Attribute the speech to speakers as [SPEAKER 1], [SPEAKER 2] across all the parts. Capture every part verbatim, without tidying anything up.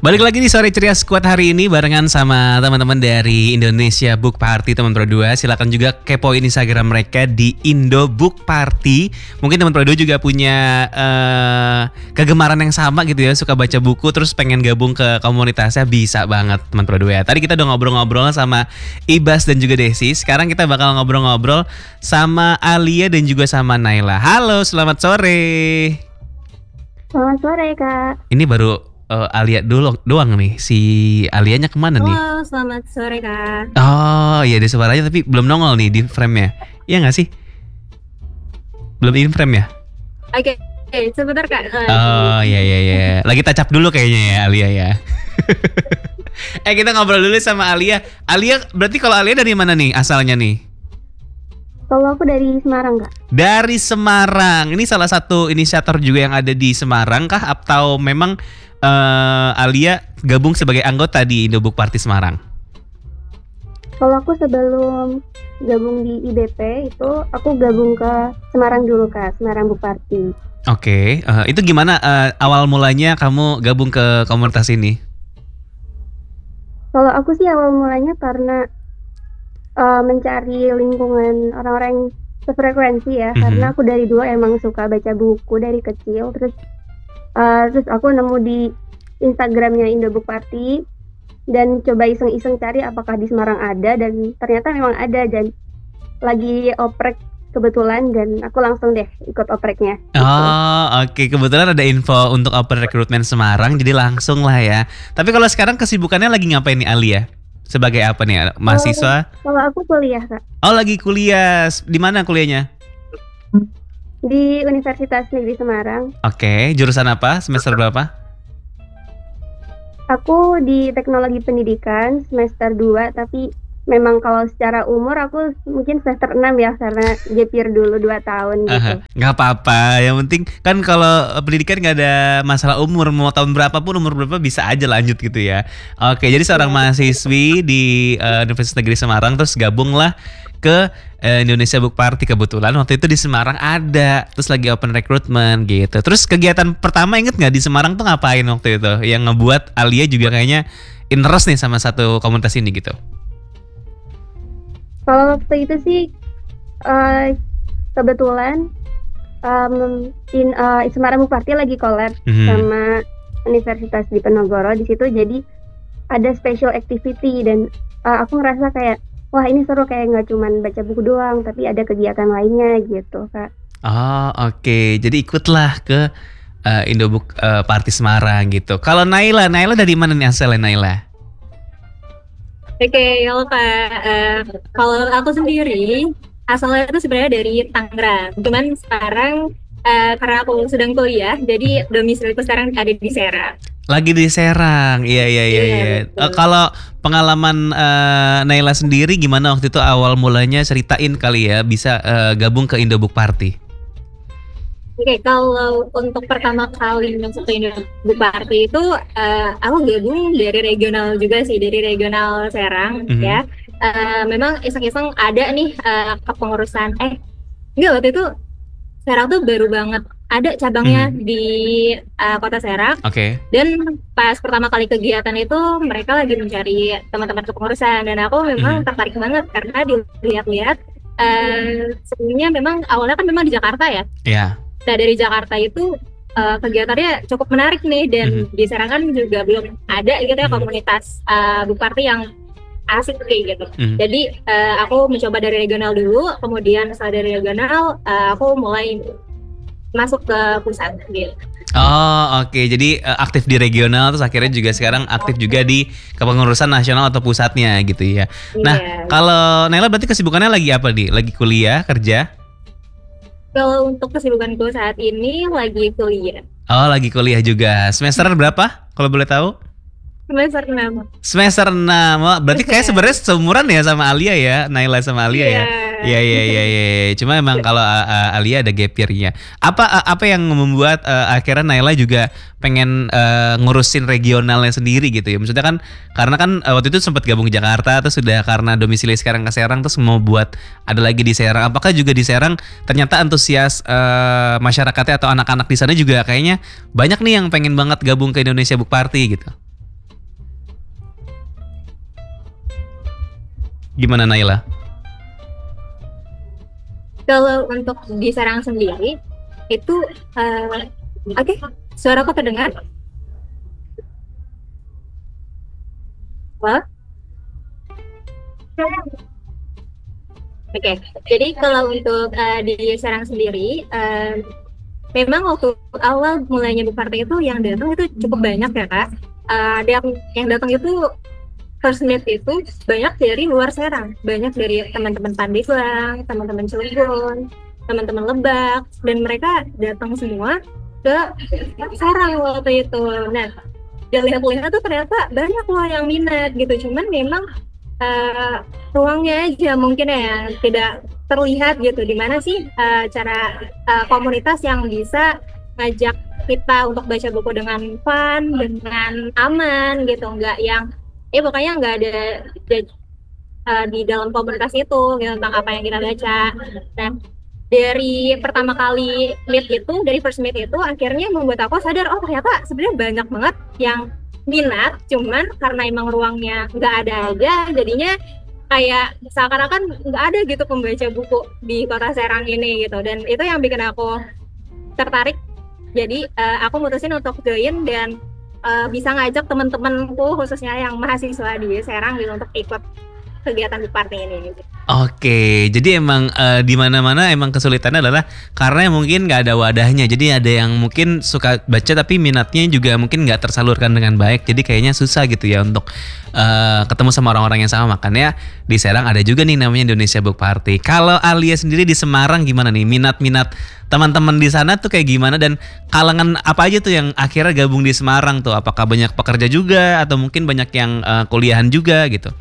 [SPEAKER 1] Balik lagi di Sore Ceria Squad hari ini barengan sama teman-teman dari Indonesia Book Party teman Pro dua. Silakan juga kepoin Instagram mereka di Indo Book Party. Mungkin teman Pro dua juga punya uh, kegemaran yang sama gitu ya, suka baca buku terus pengen gabung ke komunitasnya, bisa banget teman Pro dua ya. Tadi kita udah ngobrol-ngobrol sama Ibas dan juga Desi. Sekarang kita bakal ngobrol-ngobrol sama Alia dan juga sama Naila. Halo, selamat sore.
[SPEAKER 2] Selamat sore Kak.
[SPEAKER 1] Ini baru Uh, Alia dulu doang nih. Si Alianya kemana nih?
[SPEAKER 2] Halo, selamat sore Kak.
[SPEAKER 1] Oh iya, ada suaranya tapi belum nongol nih di frame-nya. Iya gak sih? Belum in frame ya?
[SPEAKER 2] Oke, okay, sebentar Kak.
[SPEAKER 1] Oh iya iya iya. Lagi touch up dulu kayaknya ya Alia ya. Eh kita ngobrol dulu sama Alia. Alia berarti kalau Alia dari mana nih asalnya nih?
[SPEAKER 2] Kalau aku dari Semarang Kak.
[SPEAKER 1] Dari Semarang. Ini salah satu inisiator juga yang ada di Semarang kah? Atau memang uh, Alia gabung sebagai anggota di Indo Book Party Semarang?
[SPEAKER 2] Kalau aku sebelum gabung di I B P itu aku gabung ke Semarang dulu Kak, Semarang Book Party.
[SPEAKER 1] Oke, okay. uh, itu gimana uh, awal mulanya kamu gabung ke komunitas ini?
[SPEAKER 2] Kalau aku sih awal mulanya karena uh, mencari lingkungan orang-orang yang sefrekuensi ya, mm-hmm. karena aku dari dulu emang suka baca buku dari kecil, terus uh, terus aku nemu di Instagramnya Indo Book Party dan coba iseng-iseng cari apakah di Semarang ada, dan ternyata memang ada dan lagi oprek kebetulan dan aku langsung deh ikut opreknya.
[SPEAKER 1] Oh oke, okay. Kebetulan ada info untuk oprek rekrutmen Semarang jadi langsung lah ya. Tapi kalau sekarang kesibukannya lagi ngapain nih Alia? Sebagai apa nih, mahasiswa?
[SPEAKER 2] Oh, kalau aku kuliah Kak.
[SPEAKER 1] Oh lagi kuliah, di mana kuliahnya?
[SPEAKER 2] Di Universitas Negeri Semarang.
[SPEAKER 1] Oke, okay. Jurusan apa? Semester berapa?
[SPEAKER 2] Aku di Teknologi Pendidikan semester dua, tapi memang kalau secara umur aku mungkin semester enam ya, karena gap year dulu dua tahun gitu.
[SPEAKER 1] Gak apa-apa, yang penting kan kalau pendidikan gak ada masalah umur, mau tahun berapapun, umur berapa bisa aja lanjut gitu ya. Oke, jadi seorang ya. mahasiswi di uh, Universitas Negeri Semarang terus gabunglah ke uh, Indonesia Book Party. Kebetulan waktu itu di Semarang ada, terus lagi open recruitment gitu. Terus kegiatan pertama inget gak di Semarang tuh ngapain waktu itu yang ngebuat Alia juga kayaknya interest nih sama satu komunitas ini gitu?
[SPEAKER 2] Kalau waktu itu sih uh, kebetulan um, in uh, Semarang Book Party lagi collab mm-hmm. sama Universitas Diponegoro di situ, jadi ada special activity dan uh, aku ngerasa kayak wah ini seru, kayak nggak cuman baca buku doang tapi ada kegiatan lainnya gitu Kak.
[SPEAKER 1] Oh oke, okay. Jadi ikutlah ke uh, Indo Book uh, Party Semarang gitu. Kalau Naila, Naila dari mana nih asalnya Naila?
[SPEAKER 3] Oke, okay, kalau Kak, uh, kalau aku sendiri asalnya itu sebenarnya dari Tangerang. Cuman sekarang uh, karena aku sedang kuliah, jadi domisiliku sekarang ada di Serang.
[SPEAKER 1] Lagi di Serang, iya iya iya. iya. Uh, kalau pengalaman uh, Naila sendiri gimana waktu itu awal mulanya, ceritain kali ya, bisa uh, gabung ke Indo Book Party.
[SPEAKER 3] Oke, okay, kalau untuk pertama kali masuk ke Indo Book Party itu uh, aku gabung dari regional juga sih, dari regional Serang mm-hmm. ya. Uh, memang iseng-iseng ada nih uh, kepengurusan, eh enggak waktu itu Serang tuh baru banget ada cabangnya mm-hmm. di uh, kota Serang. Oke. Okay. Dan pas pertama kali kegiatan itu mereka lagi mencari teman-teman kepengurusan dan aku memang mm-hmm. tertarik banget karena dilihat-lihat uh, sebelumnya memang awalnya kan memang di Jakarta ya. Iya. Yeah. Nah dari Jakarta itu uh, kegiatannya cukup menarik nih dan mm-hmm. di Serang kan juga belum ada gitu ya mm-hmm. komunitas uh, book party yang asik kayak gitu. Mm-hmm. Jadi uh, aku mencoba dari regional dulu, kemudian setelah dari regional uh, aku mulai masuk ke pusat gitu.
[SPEAKER 1] Oh oke, okay. Jadi uh, aktif di regional terus akhirnya juga sekarang aktif juga di kepengurusan nasional atau pusatnya gitu ya. Nah yeah. Kalau Naila berarti kesibukannya lagi apa nih? Lagi kuliah, kerja?
[SPEAKER 3] Kalau untuk kesibukanku saat ini lagi kuliah.
[SPEAKER 1] Oh lagi kuliah juga. Semester berapa kalau boleh tahu?
[SPEAKER 3] Semester enam.
[SPEAKER 1] Semester enam. Oh, berarti kayak sebenarnya seumuran ya sama Alia ya, Naila sama Alia yeah. ya. Iya iya iya iya. Cuma emang kalau uh, Alia ada gap year-nya. Apa uh, apa yang membuat uh, akhirnya Naila juga pengen uh, ngurusin regionalnya sendiri gitu ya. Maksudnya kan karena kan uh, waktu itu sempat gabung ke Jakarta terus sudah karena domisili sekarang ke Serang terus mau buat ada lagi di Serang. Apakah juga di Serang ternyata antusias uh, masyarakatnya atau anak-anak di sana juga kayaknya banyak nih yang pengen banget gabung ke Indonesia Book Party gitu. Gimana Naila?
[SPEAKER 3] Kalau untuk di Serang sendiri itu uh, oke, okay, suaraku terdengar? Wah. Oke, okay. Jadi kalau untuk uh, di Serang sendiri, uh, memang waktu awal mulainya Book Party itu yang datang itu cukup banyak ya kak. Uh, yang yang datang itu first meet itu banyak dari luar Serang, banyak dari teman-teman Pandeglang, teman-teman Cilegon, teman-teman Lebak, dan mereka datang semua ke Serang waktu itu. Nah, dan lihat-lihat tuh ternyata banyak loh yang minat gitu, cuman memang Uh, ruangnya aja mungkin ya tidak terlihat gitu, di mana sih uh, cara uh, komunitas yang bisa ngajak kita untuk baca buku dengan fun, dengan aman gitu, nggak yang eh pokoknya nggak ada uh, di dalam komunitas itu gitu, tentang apa yang kita baca. Nah, dari pertama kali meet itu, dari first meet itu akhirnya membuat aku sadar, oh ternyata sebenarnya banyak banget yang minat, cuman karena emang ruangnya nggak ada aja, jadinya kayak seakan-akan nggak ada gitu pembaca buku di kota Serang ini gitu. Dan itu yang bikin aku tertarik, jadi uh, aku mutusin untuk join dan uh, bisa ngajak teman-temanku khususnya yang mahasiswa di Serang gitu untuk ikut kegiatan Book Party ini gitu.
[SPEAKER 1] Oke, jadi emang uh, di mana-mana emang kesulitannya adalah karena mungkin nggak ada wadahnya. Jadi ada yang mungkin suka baca tapi minatnya juga mungkin nggak tersalurkan dengan baik. Jadi kayaknya susah gitu ya untuk uh, ketemu sama orang-orang yang sama. Makanya di Serang ada juga nih namanya Indonesia Book Party. Kalau Alia sendiri di Semarang gimana nih? Minat-minat teman-teman di sana tuh kayak gimana, dan kalangan apa aja tuh yang akhirnya gabung di Semarang tuh? Apakah banyak pekerja juga atau mungkin banyak yang uh, kuliahan juga gitu?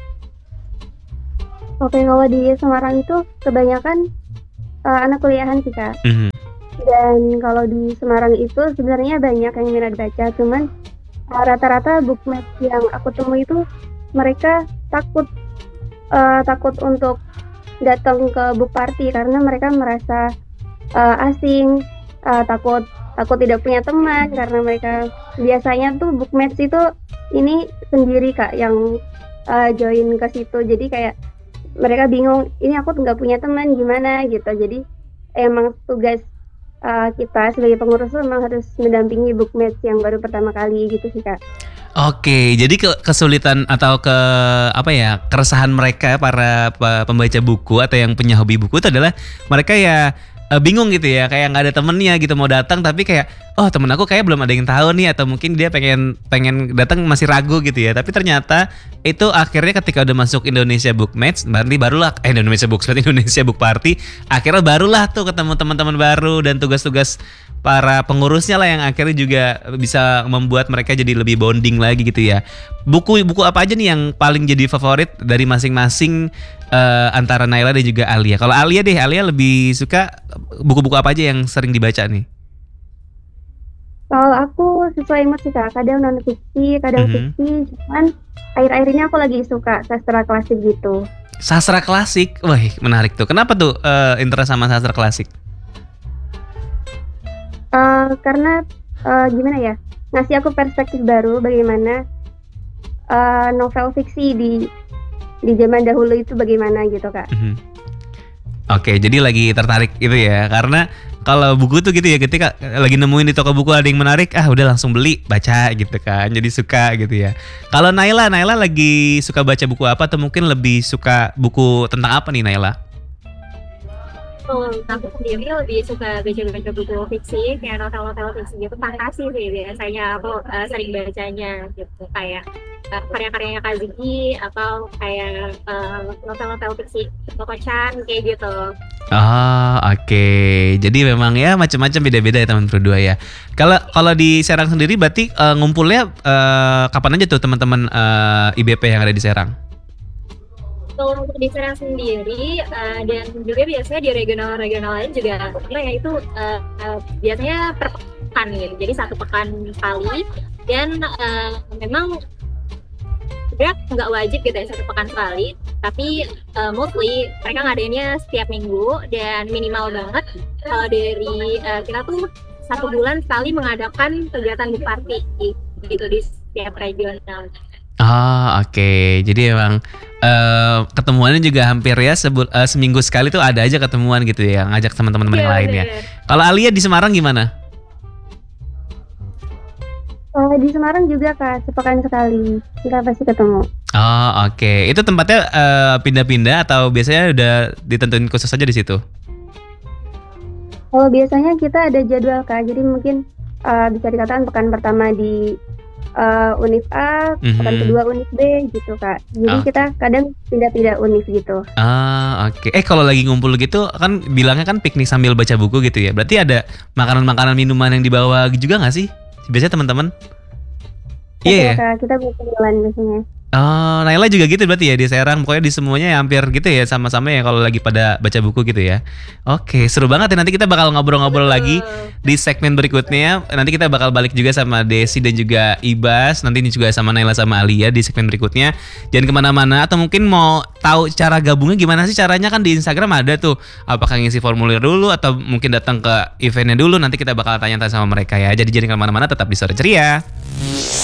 [SPEAKER 2] Oke, kalau di Semarang itu kebanyakan uh, anak kuliahan sih kak. Mm-hmm. Dan kalau di Semarang itu sebenarnya banyak yang minat baca, cuman uh, rata-rata bookmatch yang aku temui itu mereka takut uh, takut untuk datang ke book party karena mereka merasa uh, asing, uh, takut takut tidak punya teman karena mereka biasanya tuh bookmatch itu ini sendiri kak yang uh, join ke situ, jadi kayak mereka bingung, ini aku nggak punya teman gimana gitu. Jadi emang tugas uh, kita sebagai pengurus memang harus mendampingi bookmatch yang baru pertama kali gitu sih kak.
[SPEAKER 1] Oke, jadi ke kesulitan atau ke apa ya, keresahan mereka para pembaca buku atau yang punya hobi buku itu adalah mereka ya uh, bingung gitu ya, kayak nggak ada temennya gitu mau datang, tapi kayak oh temen aku kayak belum ada yang tahu nih, atau mungkin dia pengen pengen datang masih ragu gitu ya. Tapi ternyata itu akhirnya ketika udah masuk Indonesia Bookmatch, berarti barulah eh Indonesia Bookmatch Indonesia Book Party, akhirnya barulah tuh ketemu teman-teman baru dan tugas-tugas para pengurusnya lah yang akhirnya juga bisa membuat mereka jadi lebih bonding lagi gitu ya. Buku-buku apa aja nih yang paling jadi favorit dari masing-masing uh, antara Naila dan juga Alia? Kalau Alia deh, Alia lebih suka buku-buku apa aja yang sering dibaca nih?
[SPEAKER 2] Kalau aku sesuai mood sih kak, kadang non fiksi, kadang mm-hmm. fiksi, cuman akhir-akhir ini aku lagi suka sastra klasik gitu.
[SPEAKER 1] Sastra klasik, wah menarik tuh. Kenapa tuh uh, interest sama sastra klasik?
[SPEAKER 2] Uh, karena uh, gimana ya, ngasih aku perspektif baru bagaimana uh, novel fiksi di di zaman dahulu itu bagaimana gitu kak. Mm-hmm.
[SPEAKER 1] Oke, jadi lagi tertarik gitu ya, karena kalau buku tuh gitu ya, ketika lagi nemuin di toko buku ada yang menarik, ah udah langsung beli, baca gitu kan, jadi suka gitu ya. Kalau Naila, Naila lagi suka baca buku apa, atau mungkin lebih suka buku tentang apa nih Naila?
[SPEAKER 3] Oh, aku sendiri lebih suka baca-baca buku fiksi, kayak novel-novel fiksi gitu, fantasi sih biasanya aku uh, sering bacanya gitu, kayak uh, karya-karyanya Kazuki atau kayak uh, novel-novel fiksi Toko-chan kayak gitu.
[SPEAKER 1] Oh, oke. Okay. Jadi memang ya macam-macam, beda-beda ya teman berdua ya. Kalau kalau di Serang sendiri berarti uh, ngumpulnya uh, kapan aja tuh teman-teman uh, I B P yang ada di Serang?
[SPEAKER 3] Kalau untuk di Serang sendiri uh, dan juga biasanya di regional-regional lain juga, nah ya itu uh, uh, biasanya per pekan gitu, jadi satu pekan kali, dan uh, memang sebenarnya nggak wajib gitu ya satu pekan sekali, tapi uh, mostly mereka ngadainnya setiap minggu, dan minimal banget kalau uh, dari uh, kita tuh satu bulan sekali mengadakan kegiatan book party gitu di setiap regional.
[SPEAKER 1] Oh, oke. Jadi emang eh, ketemuannya juga hampir ya sebul- eh, seminggu sekali tuh ada aja ketemuan gitu ya, ngajak teman-teman yang
[SPEAKER 3] Iya
[SPEAKER 1] lain ya.
[SPEAKER 3] bener.
[SPEAKER 1] Kalau Alia di Semarang gimana?
[SPEAKER 2] Kalau di Semarang juga Kak, sepekan sekali kita pasti ketemu.
[SPEAKER 1] Oh, oke. Itu tempatnya eh, pindah-pindah atau biasanya udah ditentuin khusus aja di situ?
[SPEAKER 2] Kalau biasanya kita ada jadwal Kak, jadi mungkin uh, bisa dikatakan pekan pertama di uh, Univ A, pekan
[SPEAKER 1] Mhm.
[SPEAKER 2] kedua Univ B gitu Kak. Jadi
[SPEAKER 1] Oh.
[SPEAKER 2] kita kadang pindah-pindah univ gitu.
[SPEAKER 1] Ah, oke. Eh, kalau lagi ngumpul gitu kan bilangnya kan piknik sambil baca buku gitu ya. Berarti ada makanan-makanan minuman yang dibawa juga nggak sih? Biasanya teman-teman? Iya
[SPEAKER 2] Betul
[SPEAKER 1] ya?
[SPEAKER 2] Kak, kita berkenalan biasanya.
[SPEAKER 1] Oh, Naila juga gitu berarti ya di Serang. Pokoknya di semuanya ya hampir gitu ya sama-sama ya kalau lagi pada baca buku gitu ya. Oke, seru banget ya. Nanti kita bakal ngobrol-ngobrol lagi di segmen berikutnya. Nanti kita bakal balik juga sama Desi dan juga Ibas. Nanti ini juga sama Naila sama Alia di segmen berikutnya. Jangan kemana-mana. Atau mungkin mau tahu cara gabungnya gimana sih caranya, kan di Instagram ada tuh. Apakah ngisi formulir dulu atau mungkin datang ke eventnya dulu. Nanti kita bakal tanya-tanya sama mereka ya. Jadi jangan kemana-mana, tetap di Sore Ceria.